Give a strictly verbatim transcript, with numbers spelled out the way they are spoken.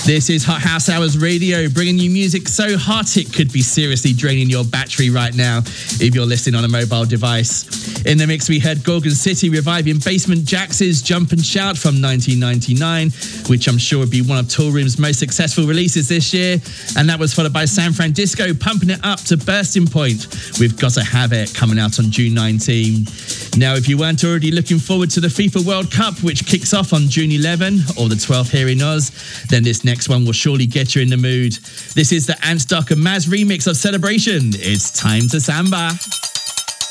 This is Hot House Hours Radio, bringing you music so hot it could be seriously draining your battery right now if you're listening on a mobile device. In the mix, we heard Gorgon City reviving Basement Jaxx's Jump and Shout from nineteen ninety-nine, which I'm sure would be one of Toolroom's most successful releases this year. And that was followed by San Francisco pumping it up to bursting point with Gotta Have It coming out on June nineteenth. Now, if you weren't already looking forward to the FIFA World Cup, which kicks off on June eleventh, or the twelfth here in Oz, then this next one will surely get you in the mood. This is the Ant Stock and Maz remix of Celebration. It's time to samba.